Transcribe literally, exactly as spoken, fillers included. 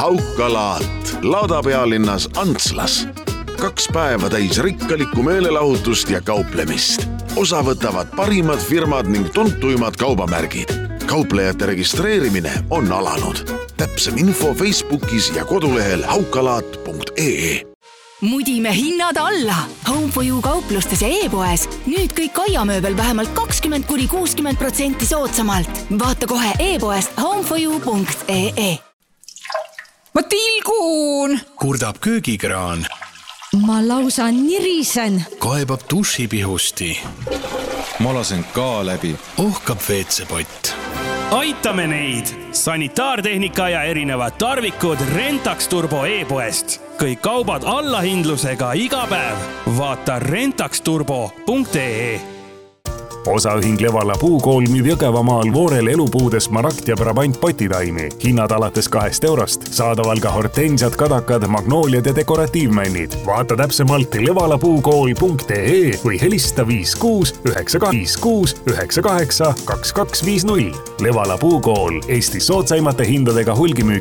Haukalaat laudapealinnas Antslas. Kaks päeva täis rikkalikku meelelahutust ja kauplemist. Osa võtavad parimad firmad ning tuntuimad kaubamärgid. Kauplejate registreerimine on alanud. Täpsem info Facebookis ja kodulehel haukalaat punkt ee. Mudime hinnad alla. Home for You kauplustes ja e-poes. Nüüd kõik aiamööbel vähemalt kakskümmend kuni kuuskümmend protsenti soodsamalt. Vaata kohe e-poest home for you punkt ee. Ma tilgun! Kurdab köögikraan. Ma lausa nirisen. Kaebab dušipihusti. Ma lasen ka läbi. Ohkab veetsepott. Aitame neid! Sanitaartehnika ja erinevad tarvikud Rentax Turbo e-poest. Kõik kaubad allahindlusega iga päev. Vaata rentax turbo punkt ee. Osaühing Levala puukool müüb Jõgevamaal Voorel elupuude Smaragd ja Brabant potitaimi. Hinnad alates kahest eurost. Saadaval ka hortensiad, kadakad, magnooliad ja dekoratiivmännid. Vaata täpsemalt levala puukool punkt ee või helista viis kuus üheksa kaheksa kaks kaks viis null. Levala puukool, Eesti soodsaimate hindadega hulgimüügi